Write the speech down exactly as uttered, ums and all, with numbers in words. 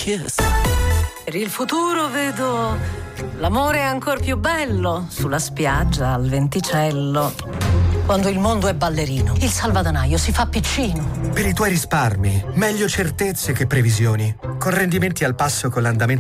kiss. Per il futuro vedo l'amore è ancor più bello sulla spiaggia al venticello. Quando il mondo è ballerino, il salvadanaio si fa piccino. Per i tuoi risparmi, meglio certezze che previsioni. Con rendimenti al passo con l'andamento